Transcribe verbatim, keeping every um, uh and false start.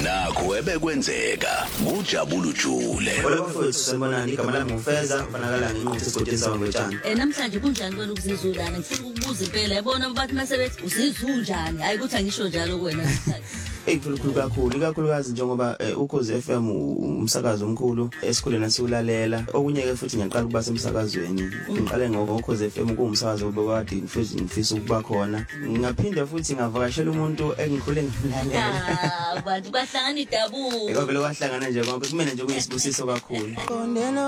nakho ebekwenzeka ngujabula ujule. Olabafowethu sanibonani, igama lami ngufeza ufanakala ngenqondo esigodini sakwetshani. Eh namhlanje kunjani wena ukuzizulana? Ngifuna ukubuza impela yabona bathi masebethi usizunjani? Hayi ukuthi angisho njalo kuwena. Hey khulu kakhulu ikakhulukazi njengoba ukhozi F M umsakazo omkhulu esikhule nasiwulalela. Okunye ke futhi ngiyaqala ukuba semsakazweni. Ngiqale ngokhozi F M kuwumsakazo obekade ngifisa ngifisa ukuba khona. Ngingaphinda futhi ngavakashela umuntu engikhule ngimlalela. Ah, abantu bahlangana idabu. Ekavele kwahlangana nje konke kumele nje kuyisibusiso kakhulu.